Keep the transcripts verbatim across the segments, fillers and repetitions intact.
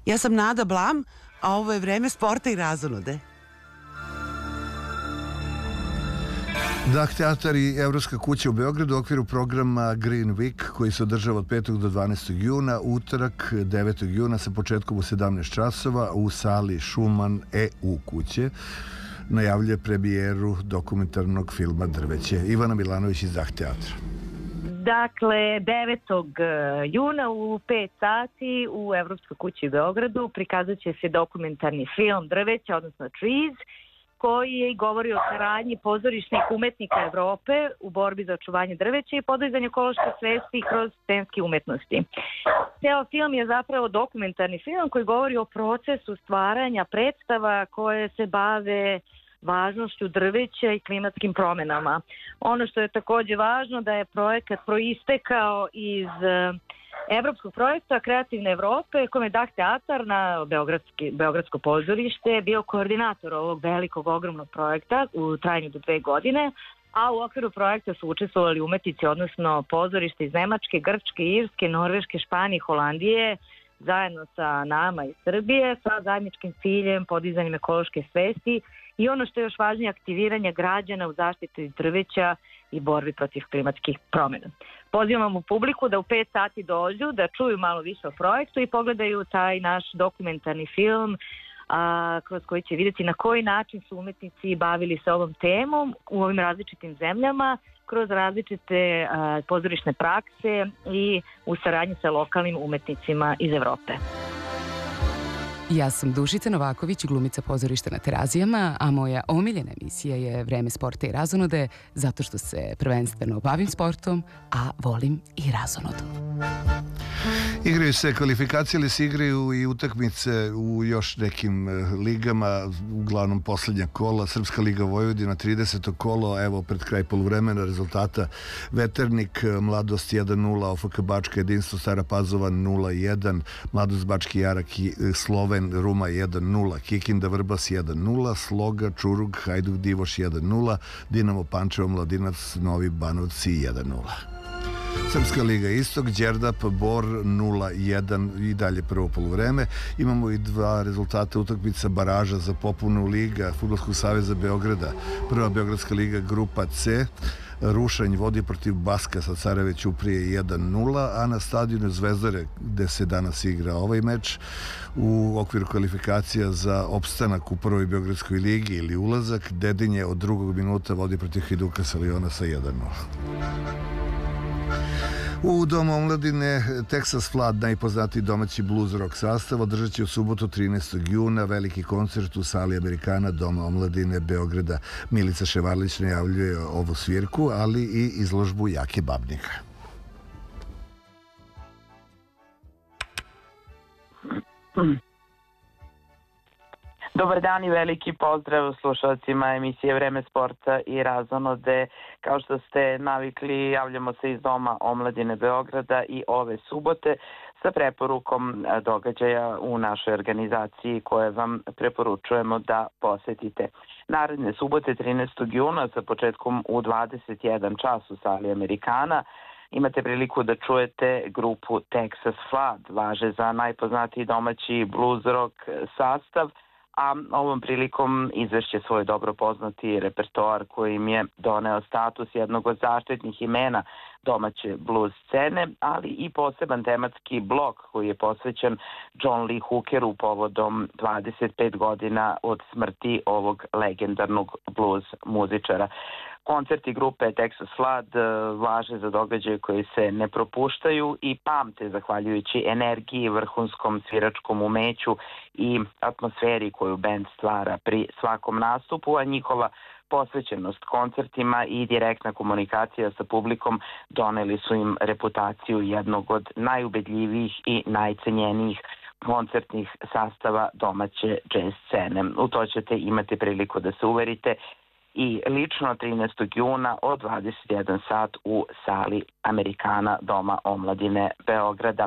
Ja sam Nada Blam, a ovo je vreme sporta i razonode. Dah teatar i Evropska kuća u Beogradu u okviru programa Green Week koji se održava od petog do dvanaestog juna, utorak devetog juna sa početkom u sedamnaest časova u sali Šuman E U kuće. Najavljuje premijeru dokumentarnog filma Drveće. Ivana Milanović iz Dah teatra. Dakle, devetog juna u pet sati u Evropskoj kući u Beogradu prikazat će se dokumentarni film Drveća, odnosno Trees, koji je govori o saradnji pozorišnih umetnika Evrope u borbi za očuvanje drveća i podizanje ekološke svesti kroz scenske umetnosti. Ceo film je zapravo dokumentarni film koji govori o procesu stvaranja predstava koje se bave važnošću drveća i klimatskim promenama. Ono što je takođe važno da je projekat proistekao iz evropskog projekta Kreativne Evrope, kome je Dah teatar na Beogradski, Beogradsko pozorište bio koordinator ovog velikog, ogromnog projekta u trajanju do dve godine, a u okviru projekta su učestvovali umetnici, odnosno pozorište iz Nemačke, Grčke, Irske, Norveške, Španije, Holandije, zajedno sa nama iz Srbije, sa zajedničkim ciljem podizanjem ekološke svesti i ono što je još važnije, aktiviranje građana u zaštiti drveća i borbi protiv klimatskih promjena. Pozivamo publiku da u pet sati dođu, da čuju malo više o projektu i pogledaju taj naš dokumentarni film a, kroz koji će vidjeti na koji način su umetnici bavili se ovom temom u ovim različitim zemljama, kroz različite a, pozorišne prakse i u saradnji sa lokalnim umetnicima iz Evrope. Ja sam Dušica Novaković, glumica pozorišta na Terazijama, a moja omiljena emisija je Vreme sporta i razonode, zato što se prvenstveno bavim sportom, a volim i razonodu. Igraju se kvalifikacije, ali se igraju i utakmice u još nekim ligama, uglavnom posljednja kola. Srpska liga Vojvodina, trideseto kolo, evo pred kraj poluvremena rezultata: Veternik, Mladost jedan nula, O F K Bačka, Jedinstvo Stara Pazova nula jedan, Mladost Bački Jarak i Sloven Ruma jedan nula, Kikinda Vrbas jedan nula, Sloga Čurug Hajduk Divoš jedan nula, Dinamo Pančevo Mladinac Novi Banovci jedan nula. Srpska liga Istok, Đerdap, Bor nula jedan i dalje prvo poluvreme. Imamo i dva rezultata utakmica baraža za popunu liga Fudbalskog saveza Beograda. Prva Beogradska liga Grupa C, Rušanj vodi protiv Baska sa Careve Ćuprije jedan nula, a na stadionu Zvezdare, gde se danas igra ovaj meč, u okviru kvalifikacija za opstanak u prvoj Beogradskoj ligi ili ulazak, Dedinje od drugog minuta vodi protiv Hajduka sa Liona sa jedan nula. U Domu omladine Texas Flood, najpoznatiji domaći blues rock sastav, održat će u subotu trinaestog juna veliki koncert u sali Amerikana Doma omladine Beograda. Milica Ševarlić najavljuje ovu svirku, ali i izložbu Jake Babnika. Dobar dan i veliki pozdrav slušalcima emisije Vreme sporta i razonode. Kao što ste navikli, javljamo se iz Doma omladine Beograda i ove subote sa preporukom događaja u našoj organizaciji koje vam preporučujemo da posetite. Naredne subote trinaestog juna sa početkom u dvadeset jedan čas u sali Amerikana imate priliku da čujete grupu Texas Flood, važe za najpoznatiji domaći blues rock sastav, a ovom prilikom izvešće svoj dobro poznati repertoar koji im je doneo status jednog od zaštitnih imena domaće blues scene, ali i poseban tematski blok koji je posvećen John Lee Hookeru povodom dvadeset pet godina od smrti ovog legendarnog blues muzičara. Koncerti grupe Texas Flood važe za događaje koji se ne propuštaju i pamte zahvaljujući energiji, vrhunskom sviračkom umeću i atmosferi koju bend stvara pri svakom nastupu, a njihova posvećenost koncertima i direktna komunikacija sa publikom doneli su im reputaciju jednog od najubedljivijih i najcenjenijih koncertnih sastava domaće jazz scene. U to ćete imati priliku da se uverite i lično trinaestog juna od dvadeset jedan sat u sali Amerikana Doma omladine Beograda.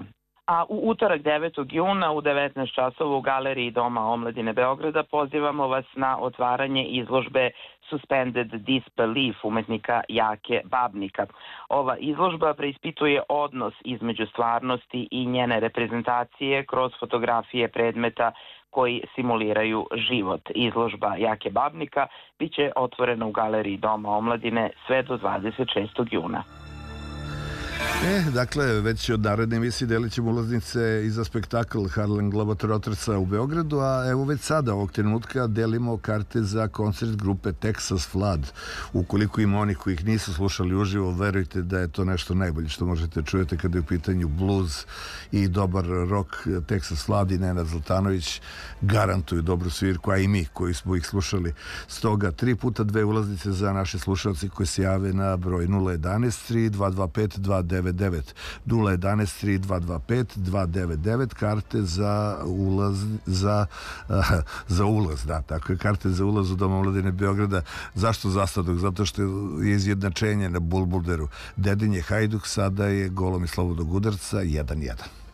A u utorak devetog juna u devetnaest časova u Galeriji Doma omladine Beograda pozivamo vas na otvaranje izložbe Suspended Disbelief umetnika Jake Babnika. Ova izložba preispituje odnos između stvarnosti i njene reprezentacije kroz fotografije predmeta koji simuliraju život. Izložba Jake Babnika biće otvorena u Galeriji Doma omladine sve do dvadeset šestog juna. E, dakle, već od naredne emisije delit ćemo ulaznice i za spektakl Harlem Globetrottersa u Beogradu, a evo već sada ovog trenutka delimo karte za koncert grupe Texas Flood. Ukoliko ima oni koji ih nisu slušali uživo, verujte da je to nešto najbolje što možete čujete kada je u pitanju blues i dobar rock. Texas Flood i Nenad Zlatanović garantuju dobru svirku, a i mi koji smo ih slušali. Stoga, tri puta dve ulaznice za naše slušalci koji se jave na broj nula jedanaest tri dva dva pet dva devet devet nula jedanaest tri dva dva pet dva devet devet, karte za ulaz za, uh, za ulaz, da, tako je, karte za ulaz u Dom omladine Beograda. Zašto zasadok? Zato što je izjednačenje na Bulbuderu. Dedinje Hajduk, sada je golom i slobodnog udarca jedan jedan.